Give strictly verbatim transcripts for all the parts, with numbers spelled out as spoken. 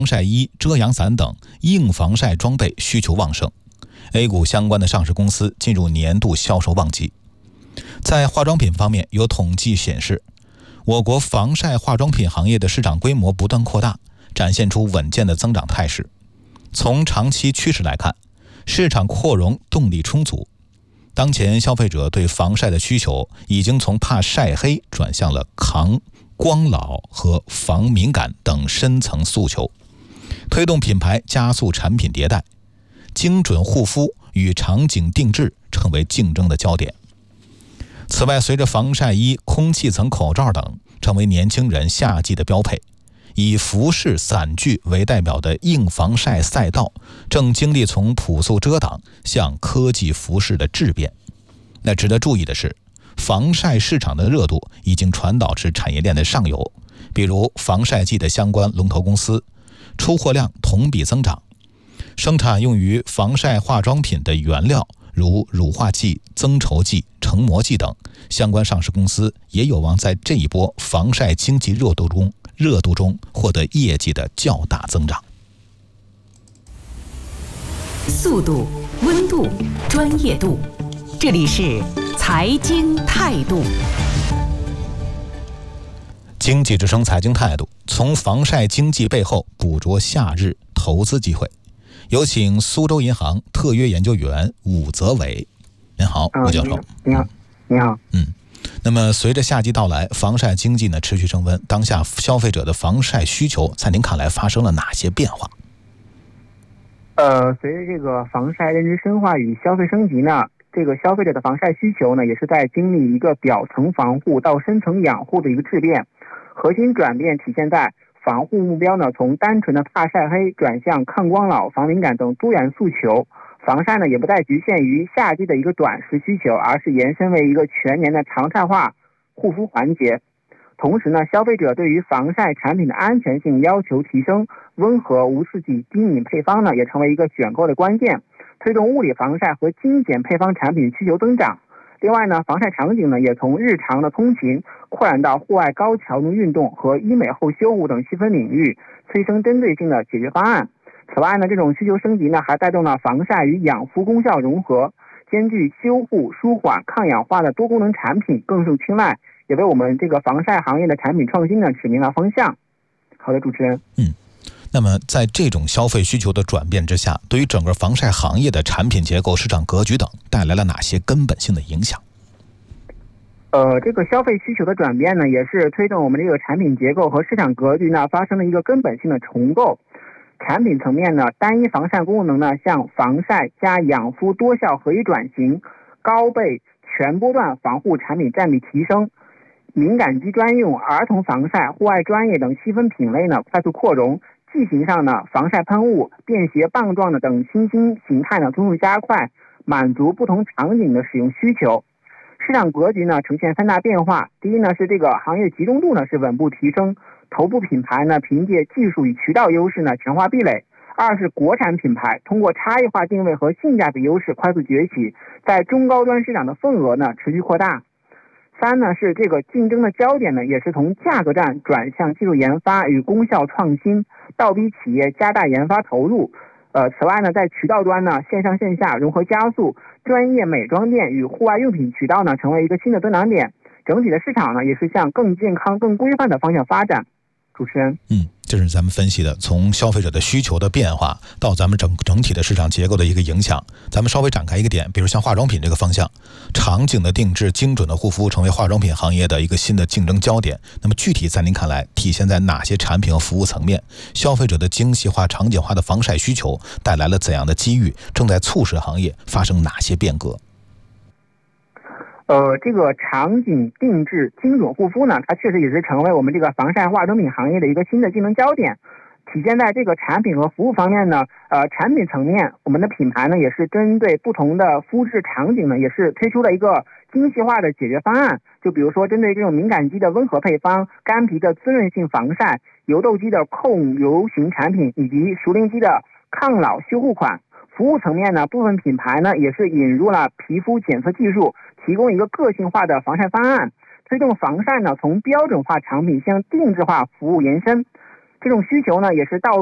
防晒衣、遮阳伞等硬防晒装备需求旺盛 ，A 股相关的上市公司进入年度销售旺季。在化妆品方面，有统计显示，我国防晒化妆品行业的市场规模不断扩大，展现出稳健的增长态势。从长期趋势来看，市场扩容动力充足。当前消费者对防晒的需求已经从怕晒黑转向了抗光老和防敏感等深层诉求，推动品牌加速产品迭代，精准护肤与场景定制成为竞争的焦点。此外，随着防晒衣、空气层口罩等成为年轻人夏季的标配，以服饰伞具为代表的硬防晒赛道正经历从朴素遮挡向科技服饰的质变。那值得注意的是，防晒市场的热度已经传导至产业链的上游，比如防晒剂的相关龙头公司出货量同比增长，生产用于防晒化妆品的原料如乳化剂、增稠剂、成膜剂等相关上市公司也有望在这一波防晒经济热度中热度中获得业绩的较大增长。 速度、温度、专业度，这里是财经态度。 经济之声财经态度，从防晒经济背后捕捉夏日投资机会。有请苏州银行特约研究员武则伟。您好，武教授。 你好，你好。 嗯，那么随着夏季到来，防晒经济呢持续升温，当下消费者的防晒需求在您看来发生了哪些变化？ 呃，随着这个防晒认知深化与消费升级呢，这个消费者的防晒需求呢，也是在经历一个表层防护到深层养护的一个质变。核心转变体现在防护目标呢，从单纯的怕晒黑转向抗光老、防敏感等多元诉求。防晒呢，也不再局限于夏季的一个短时需求，而是延伸为一个全年的常态化护肤环节。同时呢，消费者对于防晒产品的安全性要求提升，温和无刺激低敏配方呢，也成为一个选购的关键，推动物理防晒和精简配方产品需求增长。另外呢，防晒场景呢，也从日常的通勤扩展到户外高强度运动和医美后修护等细分领域，催生针对性的解决方案。此外呢，这种需求升级呢，还带动了防晒与养肤功效融合，兼具修护、舒缓、抗氧化的多功能产品更受青睐，也为我们这个防晒行业的产品创新呢指明了方向。好的，主持人。 嗯。那么在这种消费需求的转变之下，对于整个防晒行业的产品结构、市场格局等带来了哪些根本性的影响？ 呃，这个消费需求的转变呢，也是推动我们这个产品结构和市场格局呢发生了一个根本性的重构。产品层面呢，单一防晒功能呢向防晒加养肤多效合一转型，高倍全波段防护产品占比提升，敏感肌专用、儿童防晒、户外专业等细分品类呢快速扩容。剂型上呢，防晒喷雾、便携棒状的等新兴形态呢，速度加快，满足不同场景的使用需求。市场格局呢呈现三大变化。第一呢是这个行业集中度呢是稳步提升，头部品牌呢凭借技术与渠道优势呢强化壁垒。二是国产品牌通过差异化定位和性价比优势快速崛起，在中高端市场的份额呢持续扩大。三呢是这个竞争的焦点呢，也是从价格战转向技术研发与功效创新，倒逼企业加大研发投入。呃，此外呢，在渠道端呢，线上线下融合加速，专业美妆店与户外用品渠道呢，成为一个新的增长点。整体的市场呢，也是向更健康、更规范的方向发展。主持人， 嗯，这是咱们分析的从消费者的需求的变化到咱们整整体的市场结构的一个影响。咱们稍微展开一个点，比如像化妆品这个方向，场景的定制、精准的护肤成为化妆品行业的一个新的竞争焦点。那么具体在您看来，体现在哪些产品和服务层面？消费者的精细化、场景化的防晒需求带来了怎样的机遇？正在促使行业发生哪些变革？ 呃，这个场景定制精准护肤呢，它确实也是成为我们这个防晒化妆品行业的一个新的竞争焦点。体现在这个产品和服务方面呢，呃，产品层面，我们的品牌呢也是针对不同的肤质场景呢，也是推出了一个精细化的解决方案。就比如说，针对这种敏感肌的温和配方、干皮的滋润性防晒、油痘肌的控油型产品，以及熟龄肌的抗老修护款。服务层面呢，部分品牌呢也是引入了皮肤检测技术，提供一个个性化的防晒方案，推动防晒呢从标准化产品向定制化服务延伸。这种需求呢也是倒逼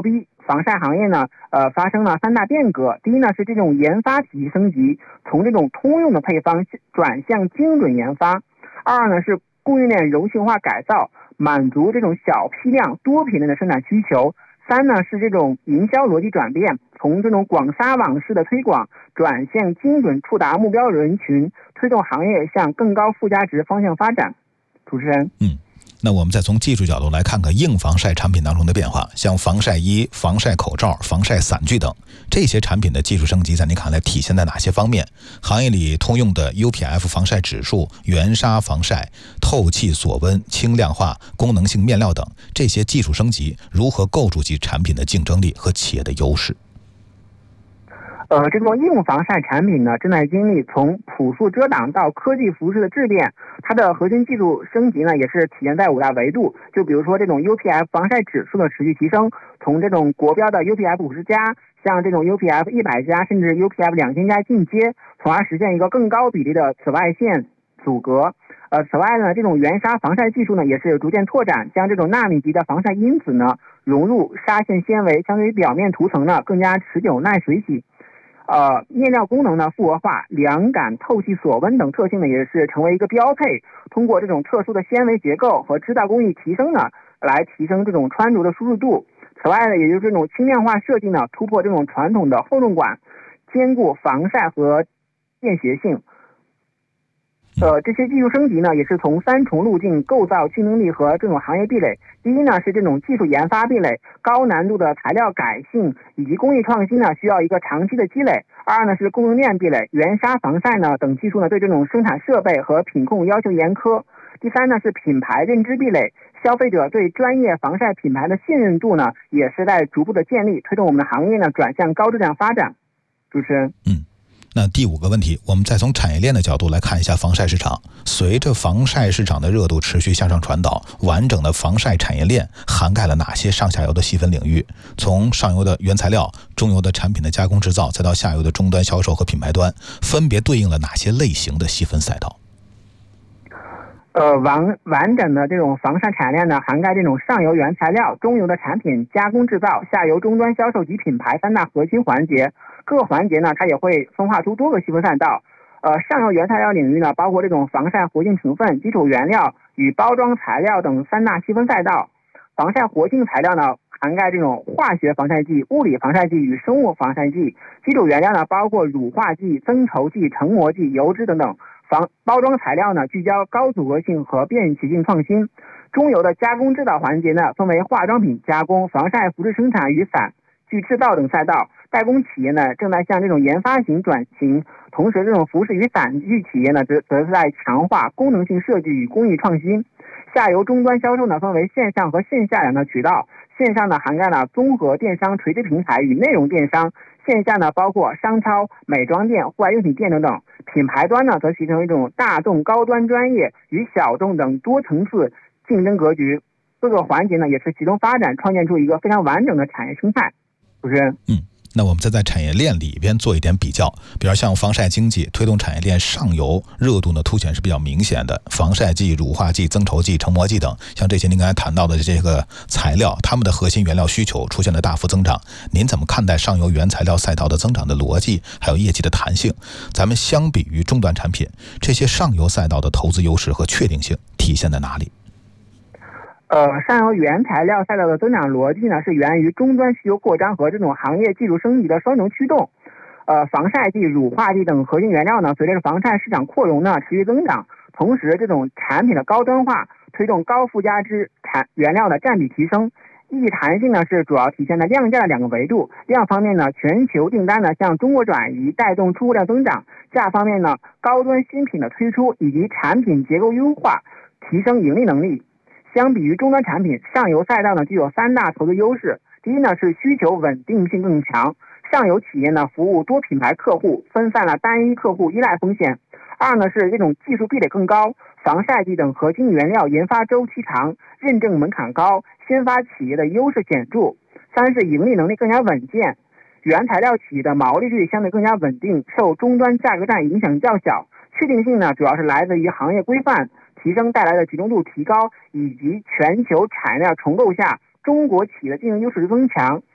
防晒行业呢，呃，发生了三大变革。第一呢是这种研发体系升级，从这种通用的配方转向精准研发。二呢是供应链柔性化改造，满足这种小批量多品类的生产需求。三呢是这种营销逻辑转变，从这种广撒网式的推广转向精准触达目标人群，推动行业向更高附加值方向发展。主持人， 嗯。那我们再从技术角度来看看硬防晒产品当中的变化，像防晒衣、防晒口罩、防晒伞具等这些产品的技术升级，在您看来体现在哪些方面？行业里通用的 U P F 防晒指数、原纱防晒、透气锁温、轻量化、功能性面料等这些技术升级，如何构筑起产品的竞争力和企业的优势？ 呃，这种硬防晒产品呢，正在经历从朴素遮挡到科技服饰的质变。它的核心技术升级呢，也是体现在五大维度。就比如说这种 U P F 防晒指数的持续提升，从这种国标的 U P F 五十加，向这种 U P F 一百加，甚至 U P F 两千加进阶，从而实现一个更高比例的紫外线阻隔。呃，此外呢，这种原纱防晒技术呢，也是逐渐拓展，将这种纳米级的防晒因子呢融入纱线纤维，相对于表面涂层呢更加持久耐水洗。呃，面料功能呢复合化、凉感、透气锁温等特性呢也是成为一个标配。通过这种特殊的纤维结构和织造工艺提升呢，来提升这种穿着的舒适度。此外呢，也就是这种轻量化设计呢，突破这种传统的厚重感，兼顾防晒和便携性。呃，这些技术升级呢，也是从三重路径构造竞争力和这种行业壁垒。第一呢，是这种技术研发壁垒，高难度的材料改性以及工艺创新呢，需要一个长期的积累。二呢是供应链壁垒，原纱防晒呢等技术呢对这种生产设备和品控要求严苛。第三呢是品牌认知壁垒，消费者对专业防晒品牌的信任度呢，也是在逐步的建立，推动我们的行业呢转向高质量发展。主持人， 嗯。那第五个问题，我们再从产业链的角度来看一下防晒市场。随着防晒市场的热度持续向上传导，完整的防晒产业链涵盖了哪些上下游的细分领域？从上游的原材料、中游的产品的加工制造，再到下游的终端销售和品牌端，分别对应了哪些类型的细分赛道？ 呃，完完整的这种防晒产业链呢，涵盖这种上游原材料、中游的产品加工制造、下游终端销售及品牌三大核心环节。各个环节呢，它也会分化出多个细分赛道。呃，上游原材料领域呢，包括这种防晒活性成分、基础原料与包装材料等三大细分赛道。防晒活性材料呢，涵盖这种化学防晒剂、物理防晒剂与生物防晒剂。基础原料呢，包括乳化剂、增稠剂、成膜剂、油脂等等。防包装材料呢，聚焦高组合性和便携性创新。中游的加工制造环节呢，分为化妆品加工、防晒服饰生产与伞具制造等赛道。代工企业呢，正在向这种研发型转型，同时这种服饰与伞具企业呢，则则是在强化功能性设计与工艺创新。下游终端销售呢，分为线上和线下两个渠道。线上呢，涵盖了综合电商垂直平台与内容电商；线下呢，包括商超、美妆店、户外用品店等等。品牌端呢，则形成一种大众、高端、专业与小众等多层次竞争格局。各个环节呢，也是集中发展，创建出一个非常完整的产业生态。主持人， 嗯。那我们再在产业链里边做一点比较，比如像防晒经济推动产业链上游热度呢凸显是比较明显的，防晒剂、乳化剂、增稠剂、成膜剂等，像这些您刚才谈到的这个材料，它们的核心原料需求出现了大幅增长。您怎么看待上游原材料赛道的增长的逻辑，还有业绩的弹性？咱们相比于终端产品，这些上游赛道的投资优势和确定性体现在哪里？ 呃，上游原材料赛道的增长逻辑呢，是源于终端需求扩张和这种行业技术升级的双重驱动。呃，防晒剂、乳化剂等核心原料呢，随着防晒市场扩容呢，持续增长。同时，这种产品的高端化推动高附加值产原料的占比提升。意义弹性呢，是主要体现在量价的两个维度。量方面呢，全球订单呢向中国转移，带动出货量增长；价方面呢，高端新品的推出以及产品结构优化，提升盈利能力。相比于终端产品，上游赛道呢具有三大投资优势。第一呢是需求稳定性更强，上游企业呢服务多品牌客户，分散了单一客户依赖风险。二呢是这种技术壁垒更高，防晒剂等核心原料研发周期长，认证门槛高，先发企业的优势显著。三是盈利能力更加稳健，原材料企业的毛利率相对更加稳定，受终端价格战影响较小。确定性呢主要是来自于行业规范提升带来的集中度提高，以及全球产业链重构下中国企业的竞争优势增强。